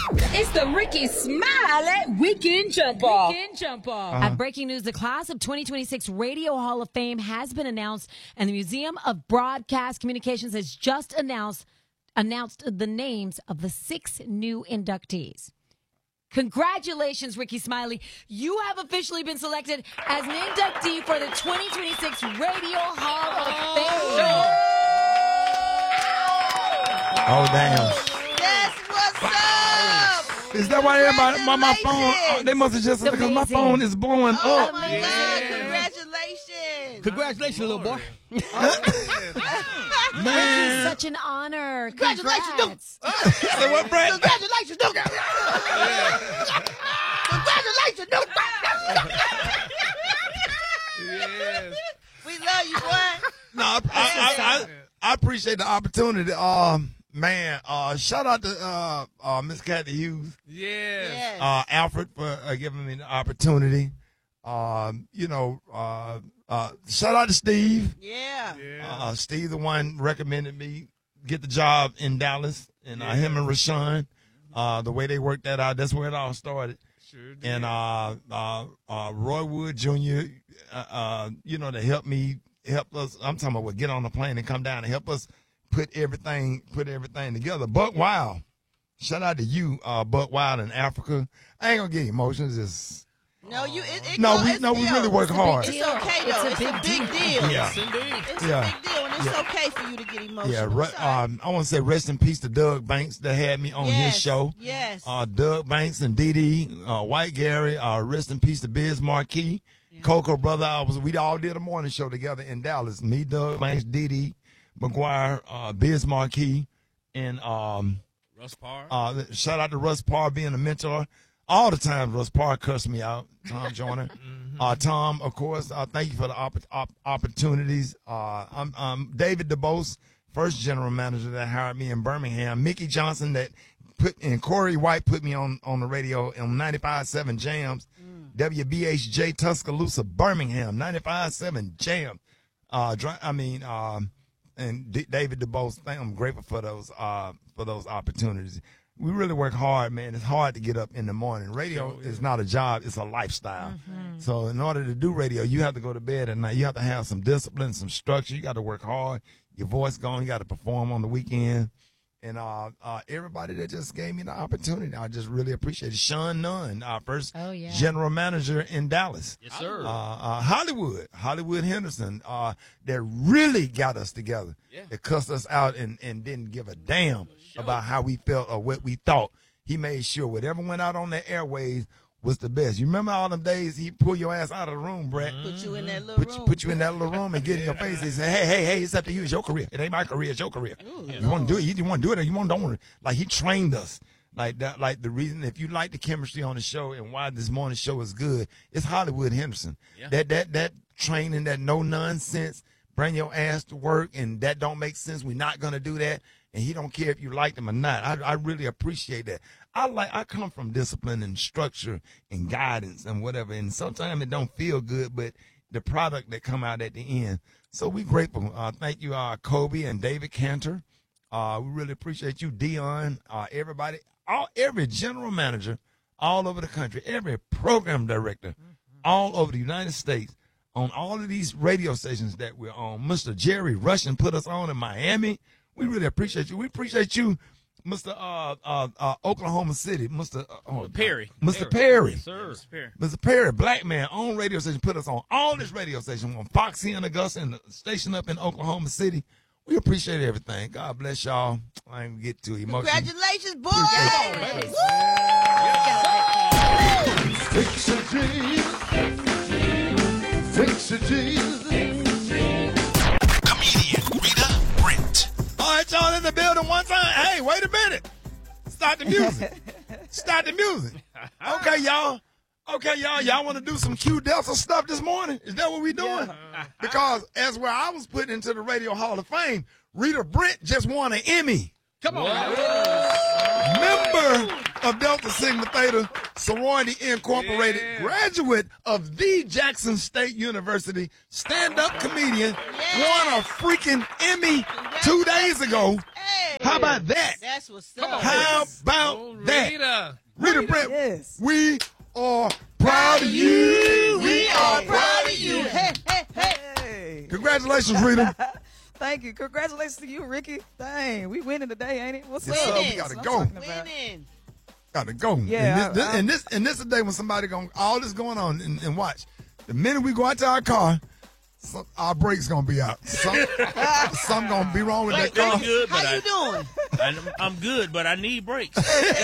It's the Ricky Smiley Weekend Jump Off. Breaking news, the class of 2026 Radio Hall of Fame has been announced, and the Museum of Broadcast Communications has just announced the names of the 6 new inductees. Congratulations, Ricky Smiley. You have officially been selected as an inductee for the 2026 Radio Hall of Fame. Oh, damn. That's what's up. Is that why everybody, my phone, they must have just, because my phone is blowing Oh, up. my God. Congratulations. Congratulations, little boy. Man. It's such an honor. Congratulations, Congrats. Say what, Brad? Congratulations, Duke. Congratulations, Duke. Yes. We love you, boy. No, I appreciate the opportunity. Man, shout out to Miss Kathy Hughes, Yes. Alfred for giving me the opportunity. Shout out to Steve. Yeah. Steve, the one recommended me get the job in Dallas, and him and Rashawn, the way they worked that out, that's where it all started. Sure did. And Roy Wood Jr., to help us. I'm talking about get on the plane and come down and help us put everything together. Buck Wild, shout out to you, Buck Wild in Africa. I ain't gonna get emotions. Just No, we really work hard. It's okay though. It's a big deal. Yeah. Yes, indeed. It's a big deal, and it's okay for you to get emotional. Yeah, It's all right. I want to say rest in peace to Doug Banks that had me on his show. Yes. Doug Banks and Dee Dee, White Gary, rest in peace to Biz Marquis, Coco brother. We all did a morning show together in Dallas. Me, Doug Banks, Dee Dee, McGuire, Biz Marquis, and Russ Parr. shout out to Russ Parr being a mentor. All the time Russ Parr cussed me out. Tom Joyner. Tom, of course, thank you for the opportunities. I'm David DeBose, first general manager that hired me in Birmingham. Mickey Johnson and Corey White put me on the radio on 95.7 Jams. WBHJ Tuscaloosa, Birmingham, 95.7 Jams. And David DeBose, I'm grateful for those opportunities. We really work hard, man. It's hard to get up in the morning. Radio is not a job, it's a lifestyle. So in order to do radio, you have to go to bed at night. You have to have some discipline, some structure. You got to work hard. Your voice going. You got to perform on the weekend. And everybody that just gave me the opportunity, I just really appreciate it. Sean Nunn, our first general manager in Dallas. Yes, sir. Hollywood Henderson, that really got us together. Yeah. That cussed us out and didn't give a damn about how we felt or what we thought. He made sure whatever went out on the airways was the best. You remember all them days he pull your ass out of the room, Brett? Put you in that little room. Put you in that little room and get in your face and say, hey, it's up to you. It's your career. It ain't my career. It's your career. You want to do it. You want to do it or you don't want to. Like, he trained us. Like that. Like, the reason, if you like the chemistry on the show and why this morning show is good, it's Hollywood Henderson. Yeah. That training, that no nonsense, bring your ass to work, and that don't make sense. We're not going to do that. And he don't care if you like them or not. I really appreciate that. I come from discipline and structure and guidance and whatever. And sometimes it don't feel good, but the product that come out at the end. So we grateful. Thank you, Kobe and David Cantor. We really appreciate you, Dion, everybody, every general manager all over the country, every program director all over the United States, on all of these radio stations that we're on. Mr. Jerry Russian put us on in Miami. We really appreciate you. We appreciate you, Mr. Oklahoma City, Mr. Perry. Mr. Perry. Yes, sir. Mr. Perry. Mr. Perry, black man, on radio station, put us on all this radio station, on Fox here in Augusta and the station up in Oklahoma City. We appreciate everything. God bless y'all. I ain't gonna get too emotional. Congratulations, boy. Fix it, Jesus. Fix it, Jesus. Comedian Rita Brent. All right, y'all in the building one time. Hey, wait a minute. Start the music. Start the music. Okay, y'all. Y'all want to do some Q Delta stuff this morning? Is that what we doing? Because as where I was put into the Radio Hall of Fame, Rita Brent just won an Emmy. Come on. Member of Delta Sigma Theta Sorority Incorporated, graduate of the Jackson State University, stand-up comedian, won a freaking Emmy 2 days ago. Hey. How about that? That's what's up. How about that? Rita. and Brent, Yes. we are proud of you. We are proud of you. Hey, hey, hey. Hey. Congratulations, Rita. Thank you. Congratulations to you, Ricky. Dang, we winning today, ain't it? What's Yes, up? sir. We Winning. gotta That's go. what I'm talking about. Winning. Gotta go. Yeah, And this is the day when somebody all this going on and watch. The minute we go out to our car, our brakes gonna be out. Something gonna be wrong with that car. I'm good, but How you doing? I'm good, but I need brakes.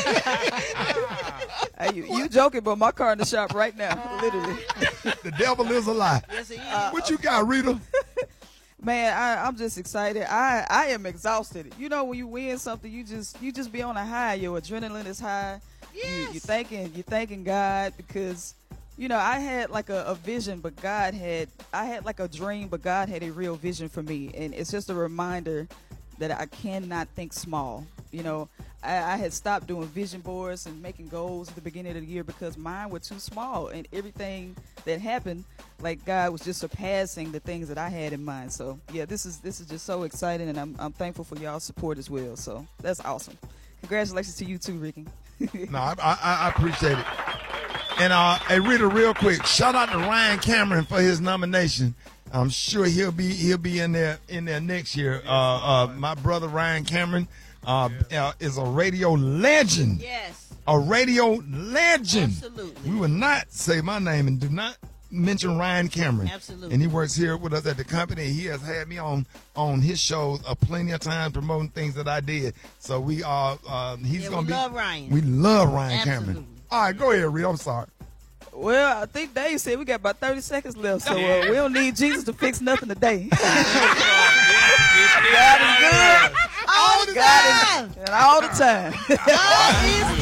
Hey, you joking, but my car in the shop right now, literally. The devil is a lie. Yes, it is. What you got, Rita? Man, I'm just excited. I am exhausted. You know, when you win something, you just be on a high. Your adrenaline is high. Yes. You're thanking God because, you know, I had like a vision, but I had like a dream, but God had a real vision for me, and it's just a reminder that I cannot think small. You know, I had stopped doing vision boards and making goals at the beginning of the year because mine were too small, and everything that happened, like God was just surpassing the things that I had in mind. So yeah, this is just so exciting, and I'm thankful for y'all's support as well. So that's awesome. Congratulations to you too, Ricky. No, I appreciate it. And hey, Rita, real quick, shout out to Ryan Cameron for his nomination. I'm sure he'll be in there next year. My brother Ryan Cameron is a radio legend. Yes. A radio legend. Absolutely. We will not say my name and do not mention Ryan Cameron. Absolutely. And he works here with us at the company. He has had me on his shows plenty of times promoting things that I did. So we are he's gonna we be. love Ryan. We love Ryan Absolutely. Cameron. All right, go ahead, Rita. I'm sorry. Well, I think Dave said we got about 30 seconds left, so we don't need Jesus to fix nothing today. God is good. All the God time. is, and all the time. God is